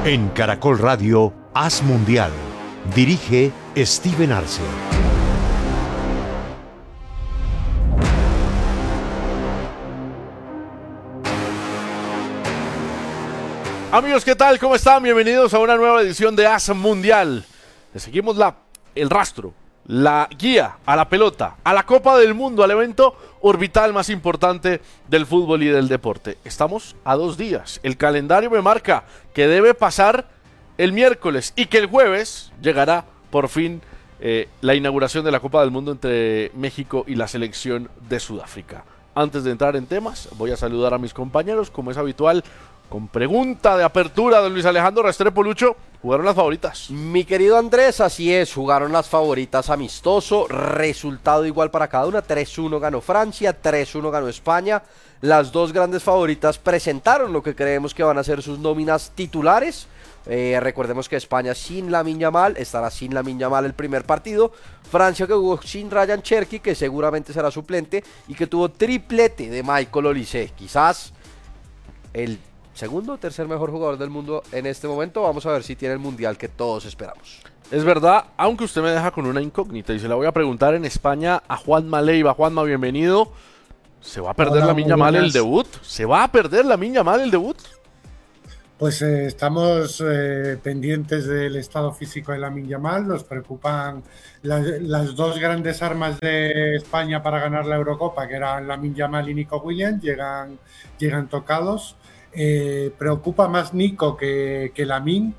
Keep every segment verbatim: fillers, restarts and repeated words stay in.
En Caracol Radio, Haz Mundial. Dirige Steven Arce. Amigos, ¿qué tal? ¿Cómo están? Bienvenidos a una nueva edición de Haz Mundial. Le seguimos la, el rastro, la guía a la pelota, a la Copa del Mundo, al evento orbital más importante del fútbol y del deporte. Estamos a dos días. El calendario me marca que debe pasar el miércoles y que el jueves llegará por fin eh, la inauguración de la Copa del Mundo entre México y la selección de Sudáfrica. Antes de entrar en temas, voy a saludar a mis compañeros, como es habitual, con pregunta de apertura de Luis Alejandro Restrepo. Lucho, ¿jugaron las favoritas? Mi querido Andrés, así es, jugaron las favoritas amistoso, resultado igual para cada una, tres uno ganó Francia, tres uno ganó España. Las dos grandes favoritas presentaron lo que creemos que van a ser sus nóminas titulares. Eh, recordemos que España sin Lamine Yamal estará sin Lamine Yamal el primer partido. Francia que jugó sin Ryan Cherki, que seguramente será suplente, y que tuvo triplete de Michael Olise, quizás el segundo o tercer mejor jugador del mundo en este momento. Vamos a ver si tiene el mundial que todos esperamos. Es verdad, aunque usted me deja con una incógnita y se la voy a preguntar en España a Juanma Leiva. Juanma, bienvenido. ¿Se va a perder Lamine Yamal el debut? ¿Se va a perder Lamine Yamal el debut? Pues eh, estamos eh, pendientes del estado físico de Lamine Yamal. Nos preocupan las, las dos grandes armas de España para ganar la Eurocopa, que eran Lamine Yamal y Nico Williams, llegan, llegan tocados. Eh, preocupa más Nico que, que Lamine,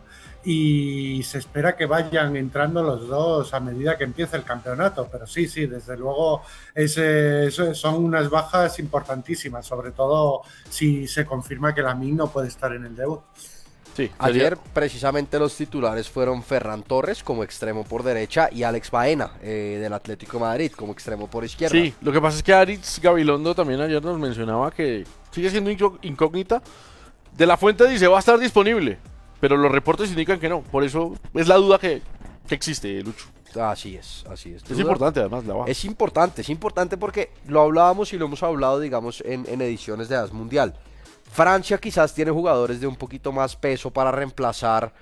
y se espera que vayan entrando los dos a medida que empiece el campeonato. Pero sí, sí, desde luego es, es, son unas bajas importantísimas, sobre todo si se confirma que Lamine no puede estar en el debut. Sí, ayer precisamente los titulares fueron Ferran Torres como extremo por derecha y Alex Baena eh, del Atlético de Madrid como extremo por izquierda. Sí, lo que pasa es que Aritz Gabilondo también ayer nos mencionaba que sigue siendo incógnita. De la Fuente dice va a estar disponible, pero los reportes indican que no. Por eso es la duda que, que existe, Lucho. Así es, así es. Es importante además la baja. Es importante, es importante porque lo hablábamos y lo hemos hablado, digamos, en, en ediciones de Haz Mundial. Francia quizás tiene jugadores de un poquito más peso para reemplazar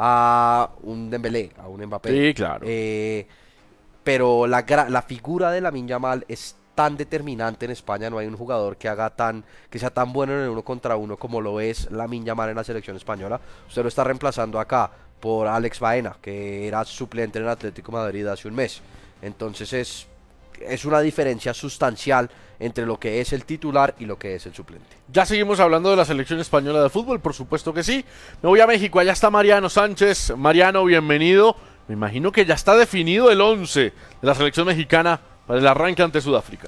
a un Dembélé, a un Mbappé. Sí, claro. Eh, pero la, la figura de Lamine Yamal es tan determinante en España. No hay un jugador que haga tan, que sea tan bueno en el uno contra uno como lo es Lamine Yamal en la selección española. Usted lo está reemplazando acá por Alex Baena, que era suplente en el Atlético de Madrid hace un mes. Entonces es, es una diferencia sustancial entre lo que es el titular y lo que es el suplente. Ya seguimos hablando de la selección española de fútbol, por supuesto que sí. Me voy a México, allá está Mariano Sánchez. Mariano, bienvenido. Me imagino que ya está definido el once de la selección mexicana para el arranque ante Sudáfrica.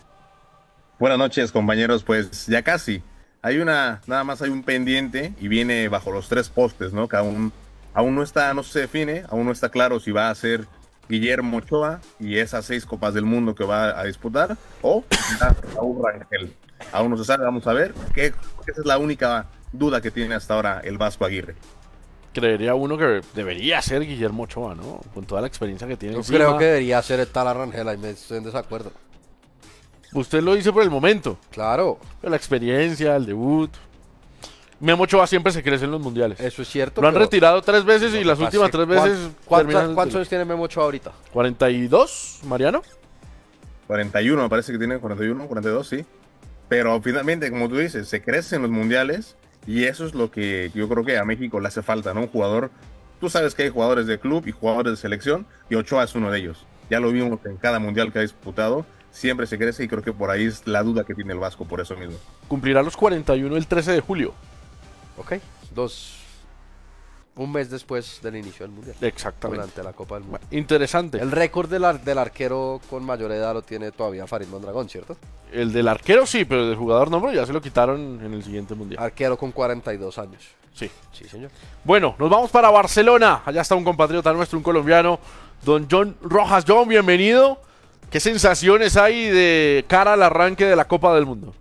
Buenas noches, compañeros. Pues ya casi. Hay una, nada más hay un pendiente y viene bajo los tres postes, ¿no? Que aún, aún no está, no se define, aún no está claro si va a ser Guillermo Ochoa y esas seis Copas del Mundo que va a disputar, o Raúl Rangel. Aún no se sabe, vamos a ver. Que esa es la única duda que tiene hasta ahora el Vasco Aguirre. Creería uno que debería ser Guillermo Ochoa, ¿no? Con toda la experiencia que tiene. Yo encima. creo que debería ser el tal Rangel, ahí me estoy en desacuerdo. Usted lo dice por el momento. Claro. Pero la experiencia, el debut. Memo Ochoa siempre se crece en los mundiales. Eso es cierto. Lo han retirado tres veces y las últimas tres veces. ¿Cuántos, ¿cuántos años tiene Memo Ochoa ahorita? ¿cuarenta y dos, Mariano? cuarenta y uno, me parece que tiene cuarenta y uno, cuarenta y dos, sí. Pero finalmente, como tú dices, se crece en los mundiales y eso es lo que yo creo que a México le hace falta, ¿no? Un jugador, tú sabes que hay jugadores de club y jugadores de selección y Ochoa es uno de ellos. Ya lo vimos en cada mundial que ha disputado, siempre se crece y creo que por ahí es la duda que tiene el Vasco, por eso mismo. Cumplirá los cuarenta y uno el trece de julio. Ok, dos, un mes después del inicio del mundial. Exactamente. Durante la Copa del Mundo. Interesante. El récord del, ar del arquero con mayor edad lo tiene todavía Farid Mondragón, ¿cierto? El del arquero sí, pero el del jugador no, pero ya se lo quitaron en el siguiente mundial. Arquero con cuarenta y dos años. Sí. Sí, señor. Bueno, nos vamos para Barcelona. Allá está un compatriota nuestro, un colombiano, don John Rojas. John, bienvenido. ¿Qué sensaciones hay de cara al arranque de la Copa del Mundo?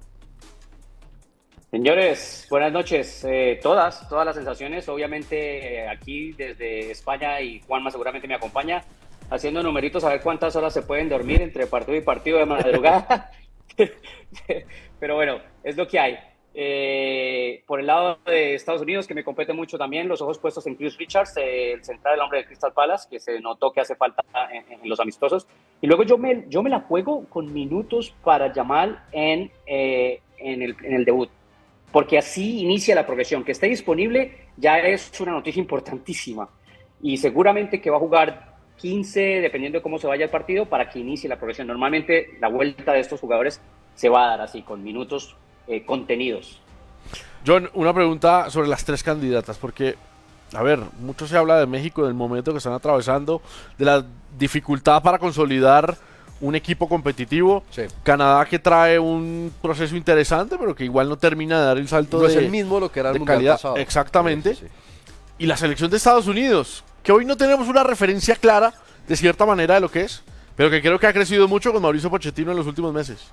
Señores, buenas noches. Eh, todas, todas las sensaciones. Obviamente eh, aquí desde España, y Juanma seguramente me acompaña, haciendo numeritos a ver cuántas horas se pueden dormir entre partido y partido de madrugada. Pero bueno, es lo que hay. Eh, por el lado de Estados Unidos, que me compete mucho también, los ojos puestos en Chris Richards, eh, el central, el hombre de Crystal Palace, que se notó que hace falta en, en los amistosos. Y luego yo me, yo me la juego con minutos para Yamal en, eh, en, el, en el debut, porque así inicia la progresión. Que esté disponible ya es una noticia importantísima, y seguramente que va a jugar quince, dependiendo de cómo se vaya el partido, para que inicie la progresión. Normalmente la vuelta de estos jugadores se va a dar así, con minutos eh, contenidos. John, una pregunta sobre las tres candidatas, porque, a ver, mucho se habla de México, del momento que están atravesando, de la dificultad para consolidar un equipo competitivo. Sí. Canadá, que trae un proceso interesante, pero que igual no termina de dar el salto No de, es el mismo lo que era el de mundial calidad. pasado. Exactamente. Sí, sí, sí. Y la selección de Estados Unidos, que hoy no tenemos una referencia clara, de cierta manera, de lo que es, pero que creo que ha crecido mucho con Mauricio Pochettino en los últimos meses.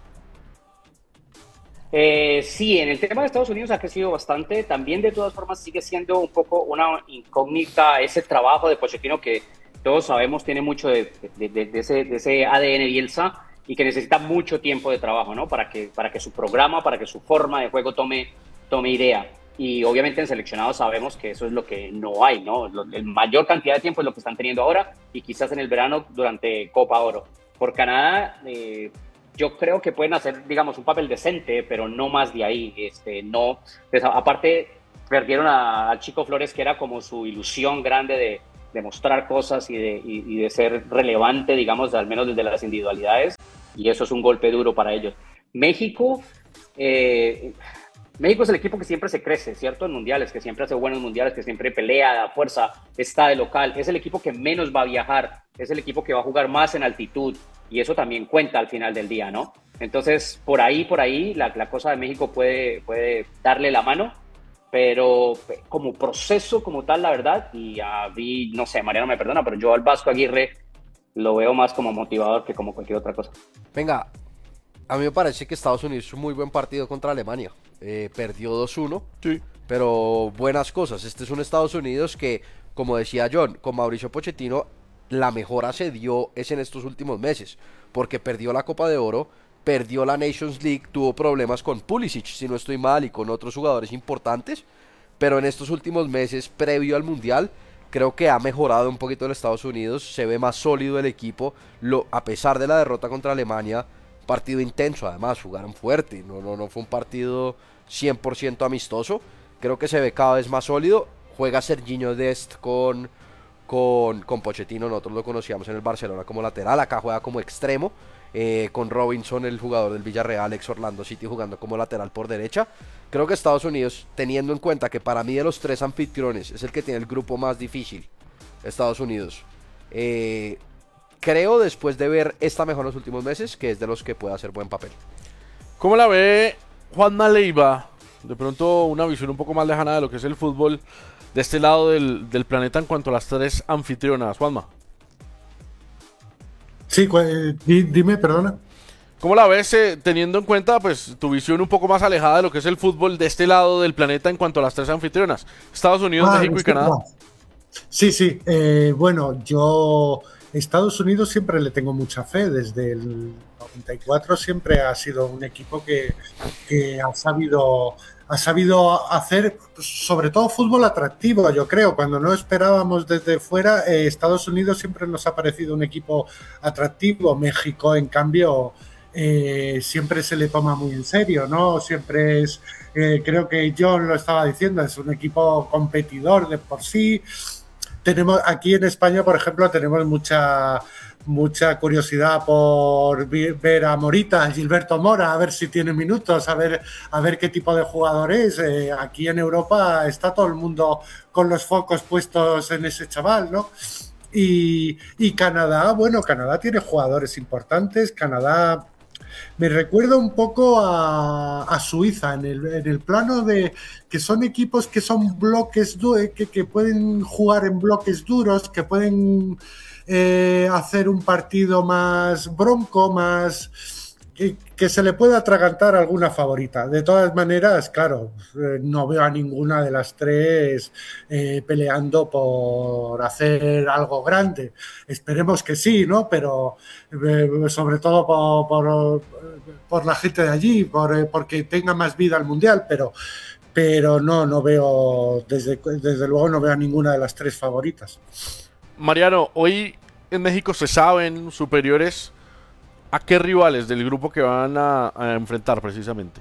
Eh, sí, en el tema de Estados Unidos ha crecido bastante. También, de todas formas, sigue siendo un poco una incógnita ese trabajo de Pochettino, que todos sabemos tiene mucho de, de, de, de, ese, de ese A D N Bielsa, y que necesita mucho tiempo de trabajo, ¿no? Para que, para que su programa, para que su forma de juego tome, tome idea. Y obviamente en seleccionados sabemos que eso es lo que no hay, ¿no? Lo, el mayor cantidad de tiempo es lo que están teniendo ahora, y quizás en el verano durante Copa Oro. Por Canadá, eh, yo creo que pueden hacer, digamos, un papel decente, pero no más de ahí. Este, no, pues, aparte, perdieron a, a Chico Flores, que era como su ilusión grande de, de mostrar cosas y de, y, y de ser relevante, digamos, al menos desde las individualidades, y eso es un golpe duro para ellos. México... Eh, México es el equipo que siempre se crece, ¿cierto? En mundiales, que siempre hace buenos mundiales, que siempre pelea, da fuerza, está de local. Es el equipo que menos va a viajar, es el equipo que va a jugar más en altitud, y eso también cuenta al final del día, ¿no? Entonces, por ahí, por ahí, la, la cosa de México puede, puede darle la mano, pero como proceso, como tal, la verdad, y a mí, no sé, Mariano me perdona, pero yo al Vasco Aguirre lo veo más como motivador que como cualquier otra cosa. Venga, a mí me parece que Estados Unidos hizo un muy buen partido contra Alemania. Eh, perdió dos uno, Sí. pero buenas cosas. Este es un Estados Unidos que, como decía John, con Mauricio Pochettino, la mejora se dio es en estos últimos meses, porque perdió la Copa de Oro, perdió la Nations League, tuvo problemas con Pulisic, si no estoy mal, y con otros jugadores importantes, pero en estos últimos meses, previo al Mundial, creo que ha mejorado un poquito el Estados Unidos, se ve más sólido el equipo, lo, a pesar de la derrota contra Alemania. Partido intenso, además, jugaron fuerte, no, no, no fue un partido cien por ciento amistoso, creo que se ve cada vez más sólido. Juega Serginho Dest con, con, con Pochettino, nosotros lo conocíamos en el Barcelona como lateral, acá juega como extremo, eh, con Robinson, el jugador del Villarreal, ex Orlando City, jugando como lateral por derecha. Creo que Estados Unidos, teniendo en cuenta que para mí de los tres anfitriones es el que tiene el grupo más difícil, Estados Unidos, eh... creo, después de ver esta mejor en los últimos meses, que es de los que puede hacer buen papel. ¿Cómo la ve Juanma Leiva? De pronto una visión un poco más lejana de lo que es el fútbol de este lado del, del planeta en cuanto a las tres anfitrionas. Juanma. Sí, eh, dime, perdona. ¿Cómo la ves eh, teniendo en cuenta pues tu visión un poco más alejada de lo que es el fútbol de este lado del planeta en cuanto a las tres anfitrionas? Estados Unidos, Ah, México y Canadá. Sí, sí. Eh, bueno, yo... Estados Unidos siempre le tengo mucha fe, desde el noventa y cuatro siempre ha sido un equipo que, que ha sabido ha sabido hacer sobre todo fútbol atractivo, yo creo, cuando no esperábamos desde fuera, eh, Estados Unidos siempre nos ha parecido un equipo atractivo. México, en cambio, eh, siempre se le toma muy en serio, ¿no? Siempre es, eh, creo que John lo estaba diciendo, es un equipo competidor de por sí. Tenemos aquí en España, por ejemplo, tenemos mucha mucha curiosidad por ver a Morita, a Gilberto Mora, a ver si tiene minutos, a ver a ver qué tipo de jugador es. Eh, aquí en Europa está todo el mundo con los focos puestos en ese chaval, ¿no? Y, y Canadá, bueno, Canadá tiene jugadores importantes. Canadá me recuerda un poco a, a Suiza en el, en el plano de que son equipos que son bloques que, que pueden jugar en bloques duros, que pueden eh, hacer un partido más bronco, más que, que se le pueda atragantar alguna favorita. De todas maneras, claro, eh, no veo a ninguna de las tres eh, peleando por hacer algo grande. Esperemos que sí, ¿no? Pero eh, sobre todo por, por, por la gente de allí, por, porque tenga más vida el Mundial, pero, pero no, no veo, desde, desde luego no veo a ninguna de las tres favoritas. Mariano, hoy en México se saben superiores a qué rivales del grupo que van a, a enfrentar precisamente.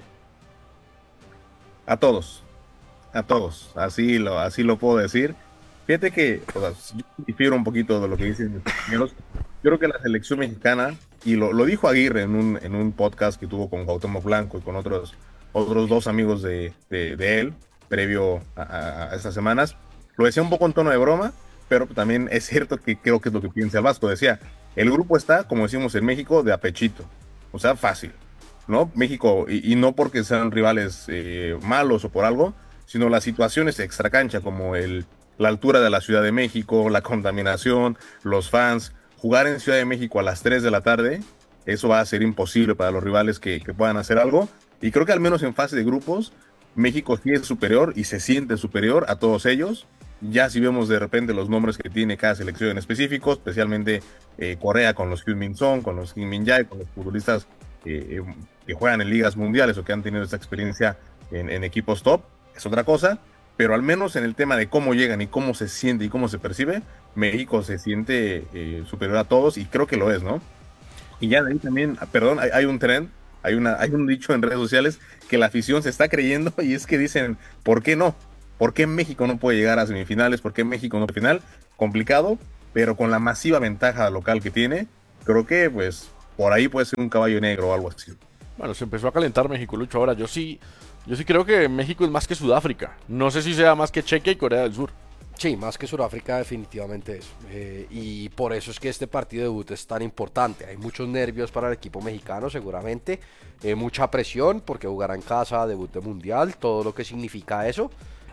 A todos, a todos, así lo, así lo puedo decir. Fíjate que, o sea, yo difiero un poquito de lo que dicen mis compañeros. Yo creo que la selección mexicana, y lo, lo dijo Aguirre en un, en un podcast que tuvo con Cuauhtémoc Blanco y con otros, otros dos amigos de, de, de él, previo a, a, a estas semanas, lo decía un poco en tono de broma, pero también es cierto que creo que es lo que piensa el Vasco. Decía, el grupo está, como decimos en México, de apechito, o sea, fácil, ¿no? México, y, y no porque sean rivales eh, malos o por algo, sino las situaciones extracancha, como el, la altura de la Ciudad de México, la contaminación, los fans. Jugar en Ciudad de México a las tres de la tarde, eso va a ser imposible para los rivales que, que puedan hacer algo. Y creo que al menos en fase de grupos, México sí es superior y se siente superior a todos ellos. Ya si vemos de repente los nombres que tiene cada selección en específico, especialmente eh, Corea con los Heung-min Son, con los Kim Min-jae, con los futbolistas eh, que juegan en ligas mundiales o que han tenido esta experiencia en, en equipos top, es otra cosa. Pero al menos en el tema de cómo llegan y cómo se siente y cómo se percibe, México se siente eh, superior a todos y creo que lo es, ¿no? Y ya de ahí también, perdón, hay, hay un trend, hay, una, hay un dicho en redes sociales que la afición se está creyendo y es que dicen, ¿por qué no? ¿Por qué México no puede llegar a semifinales? ¿Por qué México no final? Complicado, pero con la masiva ventaja local que tiene, creo que pues por ahí puede ser un caballo negro o algo así. Bueno, se empezó a calentar México, Lucho. Ahora, yo sí, yo sí creo que México es más que Sudáfrica. No sé si sea más que Chequia y Corea del Sur. Sí, más que Sudáfrica definitivamente es. Eh, y por eso es que este partido de debut es tan importante. Hay muchos nervios para el equipo mexicano seguramente. Eh, mucha presión porque jugará en casa, debut de mundial, todo lo que significa eso.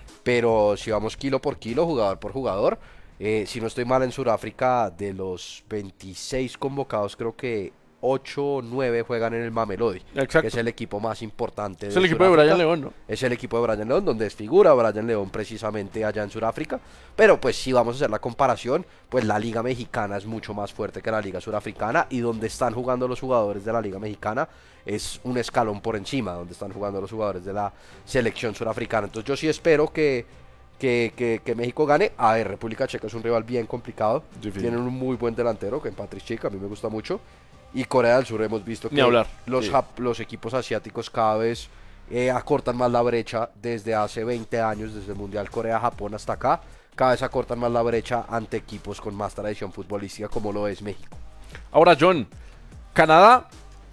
Pero si vamos kilo por kilo, jugador por jugador, eh, si no estoy mal en Sudáfrica, de los veintiséis convocados, creo que ocho o nueve juegan en el Mamelodi, Exacto. que es el equipo más importante. Es de el equipo de Sudáfrica. Brian León, ¿no? Es el equipo de Brian León, donde desfigura Brian León precisamente allá en Sudáfrica. Pero pues si vamos a hacer la comparación, pues la Liga Mexicana es mucho más fuerte que la Liga Surafricana, y donde están jugando los jugadores de la Liga Mexicana es un escalón por encima donde están jugando los jugadores de la selección surafricana. Entonces yo sí espero que, que, que, que México gane. A ver, República Checa es un rival bien complicado. Difícil. Tienen un muy buen delantero, que en Patrick Schick, a mí me gusta mucho. Y Corea del Sur hemos visto que Ni hablar. Los, Sí. jap- los equipos asiáticos cada vez eh, acortan más la brecha desde hace veinte años, desde el Mundial Corea-Japón hasta acá. Cada vez acortan más la brecha ante equipos con más tradición futbolística como lo es México. Ahora, John, Canadá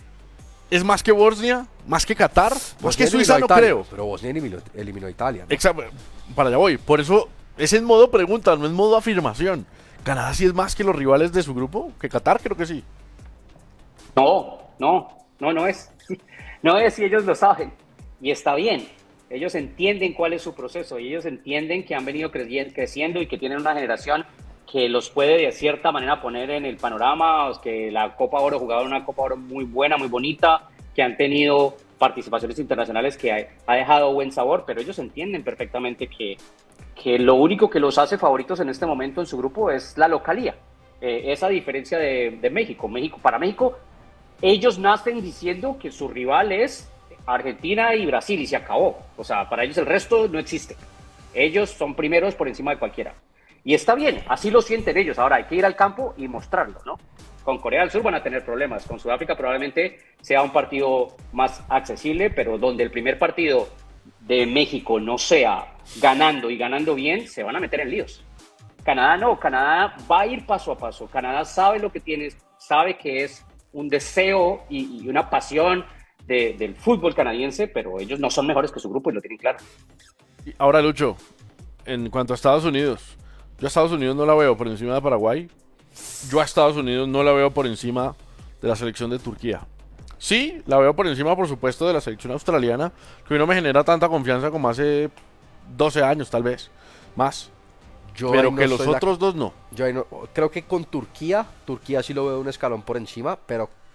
es más que Bosnia, más que Qatar, más Bosnia que Suiza, eliminó no a Italia, creo. Pero Bosnia eliminó, eliminó a Italia, ¿no? Exacto, para allá voy. Por eso es en modo pregunta, no es modo afirmación. ¿Canadá sí es más que los rivales de su grupo? ¿Que Qatar? Creo que sí. No, no, no, no es. No es, y ellos lo saben. Y está bien. Ellos entienden cuál es su proceso y ellos entienden que han venido creci- creciendo y que tienen una generación que los puede de cierta manera poner en el panorama, que la Copa Oro, jugaron una Copa Oro muy buena, muy bonita, que han tenido participaciones internacionales que ha, ha dejado buen sabor, pero ellos entienden perfectamente que, que lo único que los hace favoritos en este momento en su grupo es la localía. Eh, esa diferencia de, de México. México. Para México, ellos nacen diciendo que su rival es Argentina y Brasil y se acabó. O sea, para ellos el resto no existe. Ellos son primeros por encima de cualquiera. Y está bien, así lo sienten ellos. Ahora hay que ir al campo y mostrarlo, ¿no? Con Corea del Sur van a tener problemas. Con Sudáfrica probablemente sea un partido más accesible, pero donde el primer partido de México no sea ganando y ganando bien, se van a meter en líos. Canadá no, Canadá va a ir paso a paso. Canadá sabe lo que tiene, sabe que es un deseo y, y una pasión de, del fútbol canadiense, pero ellos no son mejores que su grupo y lo tienen claro. Y ahora, Lucho, en cuanto a Estados Unidos, yo a Estados Unidos no la veo por encima de Paraguay. Yo a Estados Unidos no la veo por encima de la selección de Turquía. Sí, la veo por encima, por supuesto, de la selección australiana, que hoy no me genera tanta confianza como hace doce años, tal vez, más. Yo Pero ahí no que los estoy de otros dos no. Yo ahí no- creo que con Turquía, Turquía sí lo veo un escalón por encima, pero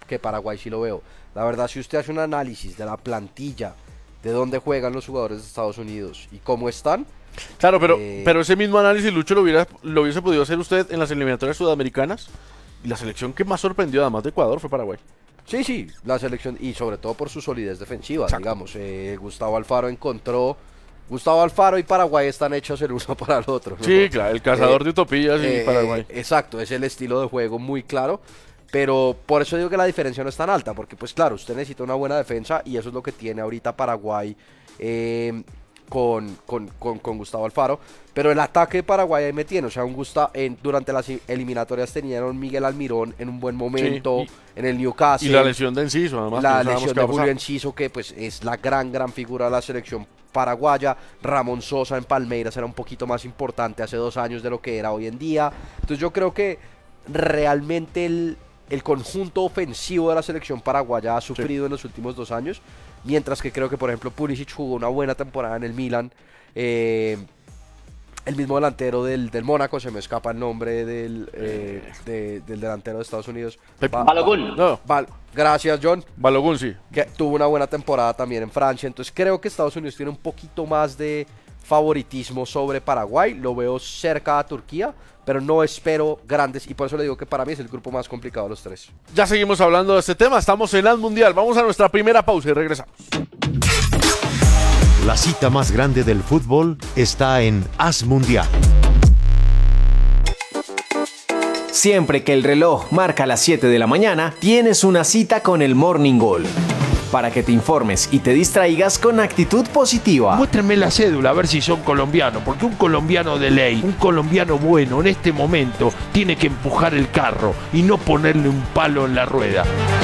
que Paraguay sí lo veo. La verdad, si usted hace un análisis de la plantilla, de dónde juegan los jugadores de Estados Unidos y cómo están. Claro, pero, eh, pero ese mismo análisis, Lucho, lo, hubiera, lo hubiese podido hacer usted en las eliminatorias sudamericanas. Y la selección que más sorprendió, además de Ecuador, fue Paraguay. Sí, sí, la selección, y sobre todo por su solidez defensiva, Exacto. digamos. Eh, Gustavo Alfaro encontró. Gustavo Alfaro y Paraguay están hechos el uno para el otro, ¿no? Sí, claro, el cazador Eh, de utopías y eh, Paraguay. eh, exacto, es el estilo de juego muy claro. Pero por eso digo que la diferencia no es tan alta, porque pues claro, usted necesita una buena defensa y eso es lo que tiene ahorita Paraguay eh, con, con, con, con Gustavo Alfaro. Pero el ataque de Paraguay ahí me tiene, o sea, un Gusta, en, durante las eliminatorias tenían a un Miguel Almirón en un buen momento, Sí, y, en el Newcastle. Y la lesión de Enciso, además. La que no sabemos lesión qué de va a pasar. Julio Enciso, que pues es la gran, gran figura de la selección paraguaya. Ramón Sosa en Palmeiras era un poquito más importante hace dos años de lo que era hoy en día. Entonces yo creo que realmente el, el conjunto ofensivo de la selección paraguaya ha sufrido sí. en los últimos dos años, mientras que creo que por ejemplo Pulisic jugó una buena temporada en el Milan. Eh, el mismo delantero del, del Mónaco, se me escapa el nombre del, eh, de, del delantero de Estados Unidos. Ba Balogun. No. Bal Gracias, John. Balogun, sí. Que tuvo una buena temporada también en Francia. Entonces creo que Estados Unidos tiene un poquito más de favoritismo sobre Paraguay. Lo veo cerca a Turquía, pero no espero grandes. Y por eso le digo que para mí es el grupo más complicado de los tres. Ya seguimos hablando de este tema. Estamos en el Mundial. Vamos a nuestra primera pausa y regresamos. La cita más grande del fútbol está en As Mundial. Siempre que el reloj marca las siete de la mañana, tienes una cita con el Morning Goal. Para que te informes y te distraigas con actitud positiva. Muéstrenme la cédula a ver si son colombianos, porque un colombiano de ley, un colombiano bueno en este momento tiene que empujar el carro y no ponerle un palo en la rueda.